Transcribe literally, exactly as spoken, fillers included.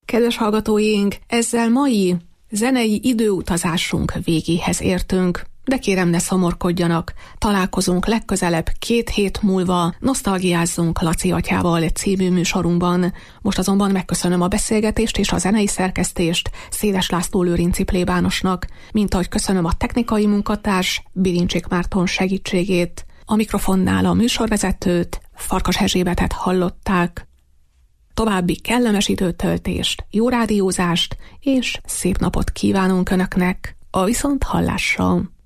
Kedves hallgatóink, ezzel mai zenei időutazásunk végéhez értünk, de kérem, ne szomorkodjanak, találkozunk legközelebb két hét múlva, Nosztalgiázzunk Laci atyával című műsorunkban. Most azonban megköszönöm a beszélgetést és a zenei szerkesztést Széles László lőrinci plébánosnak, mint ahogy köszönöm a technikai munkatárs Bilincsik Márton segítségét. A mikrofonnál a műsorvezetőt, Farkas Erzsébetet hallották. További kellemes időtöltést, jó rádiózást és szép napot kívánunk Önöknek a viszonthallásra.